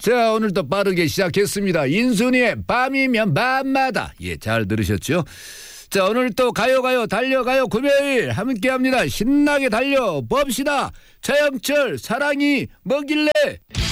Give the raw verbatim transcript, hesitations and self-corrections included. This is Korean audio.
자, 오늘도 빠르게 시작했습니다. 인순이의 밤이면 밤마다. 예, 잘 들으셨죠? 자, 오늘 또 가요 가요 달려가요 금요일 함께합니다. 신나게 달려봅시다. 차영철 사랑이 뭐길래.